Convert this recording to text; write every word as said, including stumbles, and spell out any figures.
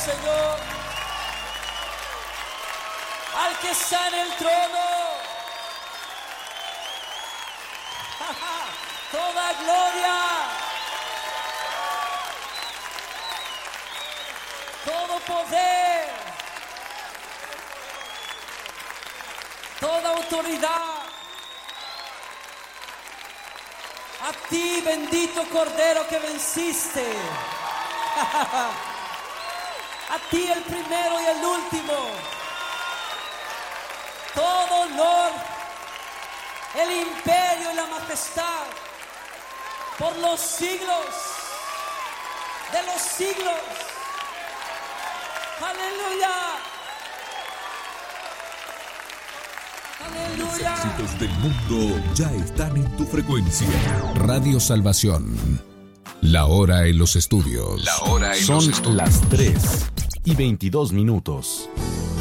Señor, al que está en el trono, toda gloria, todo poder, toda autoridad, a ti, bendito Cordero que venciste. A ti el primero y el último. Todo honor, el imperio y la majestad por los siglos de los siglos. Aleluya. Aleluya. Los éxitos del mundo ya están en tu frecuencia. Radio Salvación. La hora en los estudios. La hora en Son los estudios. las tres y veintidós minutos.